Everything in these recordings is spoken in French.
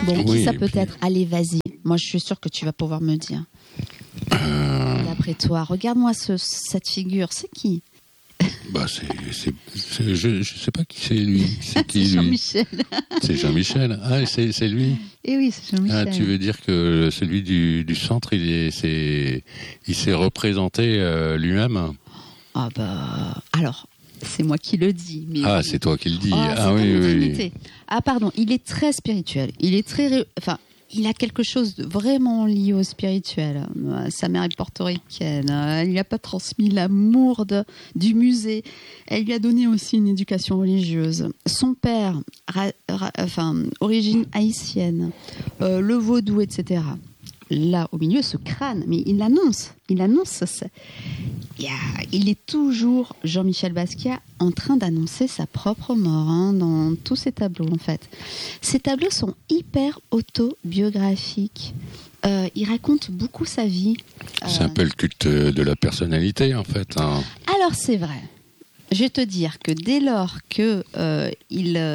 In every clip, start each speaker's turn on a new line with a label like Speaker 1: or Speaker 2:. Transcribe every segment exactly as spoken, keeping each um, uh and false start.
Speaker 1: Bon,
Speaker 2: oui,
Speaker 1: qui ça peut
Speaker 2: puis...
Speaker 1: être? Allez, vas-y. Moi, je suis sûre que tu vas pouvoir me dire.
Speaker 2: Euh...
Speaker 1: D'après toi, regarde-moi ce, cette figure. C'est qui?
Speaker 2: Bah, c'est, c'est, c'est, je ne sais pas qui c'est lui. C'est qui
Speaker 1: c'est
Speaker 2: lui
Speaker 1: Jean-Michel.
Speaker 2: C'est Jean-Michel. Ah, c'est, c'est lui.
Speaker 1: Eh oui, c'est Jean-Michel.
Speaker 2: Ah, tu veux dire que celui du, du centre, il, est, c'est, il s'est représenté euh, lui-même?
Speaker 1: Ah bah, alors, c'est moi qui le dis. Mais
Speaker 2: ah,
Speaker 1: oui.
Speaker 2: c'est toi qui le dis.
Speaker 1: Oh,
Speaker 2: ah oui, oui, oui.
Speaker 1: Ah pardon, il est très spirituel. Il est très, enfin, il a quelque chose de vraiment lié au spirituel. Sa mère est portoricaine. Elle lui a pas transmis l'amour de, du musée. Elle lui a donné aussi une éducation religieuse. Son père, ra, ra, enfin, origine haïtienne, euh, le vaudou, et cetera. Là, au milieu, ce crâne, mais il l'annonce. Il annonce. Il, a, il est toujours, Jean-Michel Basquiat, en train d'annoncer sa propre mort hein, dans tous ses tableaux, en fait. Ces tableaux sont hyper autobiographiques. Euh, il raconte beaucoup sa vie.
Speaker 2: C'est
Speaker 1: euh...
Speaker 2: un peu le culte de la personnalité, en fait. Hein.
Speaker 1: Alors, c'est vrai. Je vais te dire que dès lors qu'il euh, euh,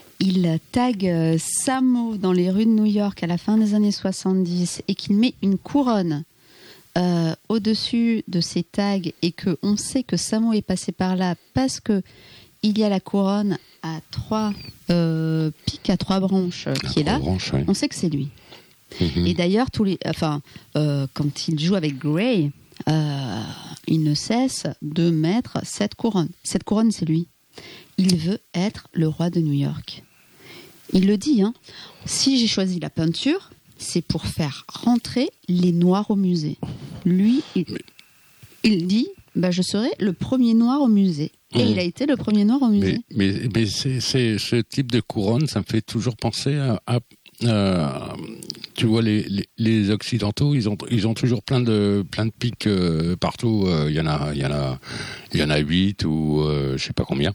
Speaker 1: il tague Samo dans les rues de New York à la fin des années soixante-dix et qu'il met une couronne euh, au-dessus de ces tags et qu'on sait que Samo est passé par là parce qu'il y a la couronne à trois euh, pics, à trois branches euh, qui à est là,
Speaker 2: branches, oui.
Speaker 1: On sait que c'est lui.
Speaker 2: Mm-hmm.
Speaker 1: Et d'ailleurs, tous les, enfin, euh, quand il joue avec Gray, euh, il ne cesse de mettre cette couronne. Cette couronne, c'est lui. Il veut être le roi de New York. Il le dit, hein. Si j'ai choisi la peinture, c'est pour faire rentrer les Noirs au musée. Lui, il,
Speaker 2: Mais...
Speaker 1: il dit, bah, je serai le premier Noir au musée. Et mmh. il a été le premier Noir au musée.
Speaker 2: Mais, mais, mais c'est, c'est, ce type de couronne, ça me fait toujours penser à... à... Euh, tu vois les, les, les occidentaux ils ont ils ont toujours plein de plein de pics euh, partout il euh, y en a il y en a il y en a huit ou euh, je sais pas combien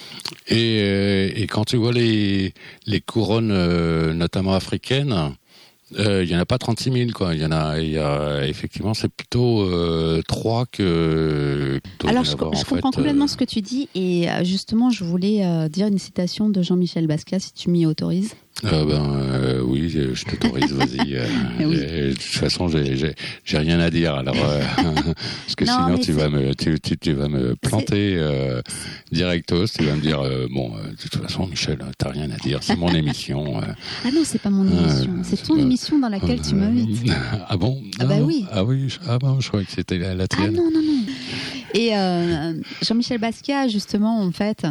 Speaker 2: et euh, et quand tu vois les les couronnes euh, notamment africaines il euh, y en a pas trente-six mille quoi il y en a il y a effectivement c'est plutôt euh, trois que
Speaker 1: alors je, avoir, je comprends fait, complètement euh... ce que tu dis et justement je voulais euh, dire une citation de Jean-Michel Basquiat si tu m'y autorises.
Speaker 2: Euh, ben euh, oui, je, je t'autorise, vas-y. Euh, oui. De toute façon, j'ai, j'ai, j'ai rien à dire. Alors, euh, parce que non, sinon tu vas me, tu, tu, tu vas me planter euh, directos. Tu vas me dire euh, bon, euh, de toute façon, Michel, t'as rien à dire. C'est mon émission. Euh,
Speaker 1: ah non, c'est pas mon émission. Euh, c'est ton c'est émission dans laquelle euh, tu m'invites.
Speaker 2: Ah bon?
Speaker 1: Ah bah
Speaker 2: non,
Speaker 1: oui.
Speaker 2: Ah oui. Ah bon, je croyais que c'était la, la tienne.
Speaker 1: Ah non non non. Et euh, Jean-Michel Basquiat, justement, en fait.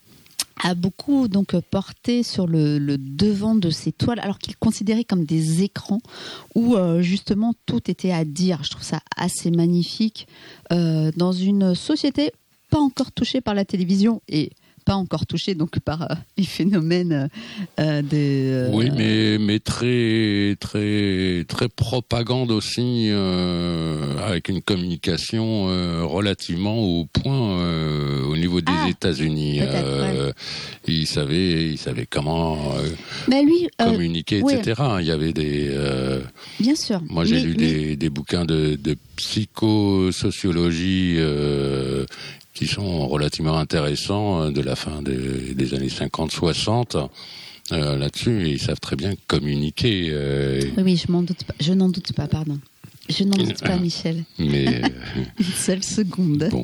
Speaker 1: a beaucoup donc porté sur le, le devant de ces toiles, alors qu'il considérait comme des écrans où euh, justement tout était à dire. Je trouve ça assez magnifique euh, dans une société pas encore touchée par la télévision et pas encore touchée donc par euh, les phénomènes euh, de. Euh,
Speaker 2: oui, mais mais très très très propagande aussi euh, avec une communication euh, relativement au point euh, au niveau des ah, États-Unis. Euh, ouais. Il savait il savait comment euh,
Speaker 1: bah lui,
Speaker 2: communiquer,
Speaker 1: euh,
Speaker 2: et cetera. Oui. Il y avait des. Euh,
Speaker 1: Bien sûr.
Speaker 2: Moi, j'ai
Speaker 1: mais,
Speaker 2: lu
Speaker 1: mais...
Speaker 2: des des bouquins de de psychosociologie. Euh, qui sont relativement intéressants de la fin des, des années cinquante soixante euh, là-dessus, et ils savent très bien communiquer. Euh,
Speaker 1: oui, oui, je m'en doute pas. Je n'en doute pas, pardon. Je n'en doute pas, Michel.
Speaker 2: Mais
Speaker 1: une seule seconde.
Speaker 2: Bon.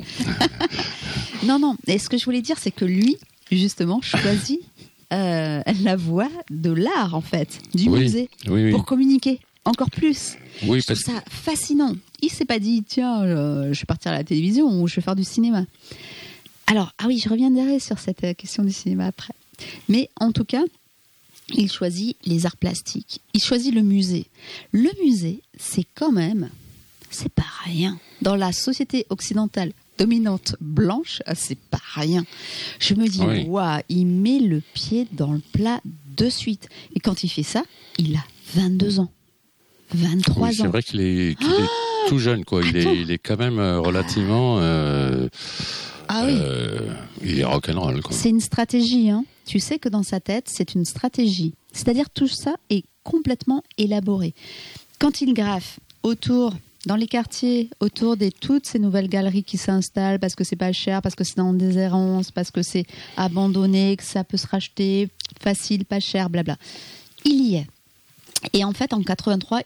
Speaker 1: non, non. Et ce que je voulais dire, c'est que lui, justement, choisit euh, la voie de l'art, en fait, du
Speaker 2: oui,
Speaker 1: musée,
Speaker 2: oui, oui.
Speaker 1: pour communiquer encore plus.
Speaker 2: Oui,
Speaker 1: je
Speaker 2: parce
Speaker 1: trouve ça fascinant. Il s'est pas dit, tiens, euh, je vais partir à la télévision ou je vais faire du cinéma. Alors, ah oui, je reviendrai sur cette question du cinéma après. Mais en tout cas, il choisit les arts plastiques. Il choisit le musée. Le musée, c'est quand même, c'est pas rien. Dans la société occidentale dominante blanche, c'est pas rien. Je me dis,
Speaker 2: oui.
Speaker 1: waouh, il met le pied dans le plat de suite. Et quand il fait ça, il a vingt-deux ans. vingt-trois
Speaker 2: oui, c'est
Speaker 1: ans.
Speaker 2: C'est vrai qu'il est, qu'il est ah tout jeune, quoi. Il est, il est quand même relativement. Euh,
Speaker 1: ah oui.
Speaker 2: Euh, il est rock'n'roll, quoi.
Speaker 1: C'est une stratégie, hein. Tu sais que dans sa tête, c'est une stratégie. C'est-à-dire tout ça est complètement élaboré. Quand il graffe autour, dans les quartiers, autour de toutes ces nouvelles galeries qui s'installent parce que c'est pas cher, parce que c'est en déshérence, parce que c'est abandonné, que ça peut se racheter facile, pas cher, blabla. Il y est. Et en fait, en quatre-vingt-trois,